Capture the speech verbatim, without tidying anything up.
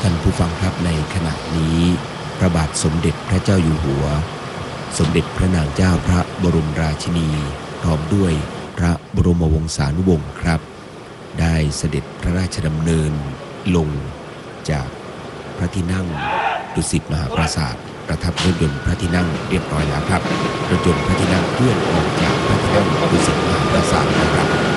ท่านผู้ฟังครับในขณะนี้พระบาทสมเด็จพระเจ้าอยู่หัวสมเด็จพระนางเจ้าพระบรมราชินีพร้อมด้วยพระบรมวงศานุวงศ์ครับได้เสด็จพระราชดำเนินลงจากพระที่นั่งดุสิตมหาปราสาทประทับรถยนต์พระที่นั่งเรียบร้อยแล้วครับรถยนต์พระที่นั่งเคลื่อนออกจากพระที่นั่งดุสิตมหาปราสาทนะครับ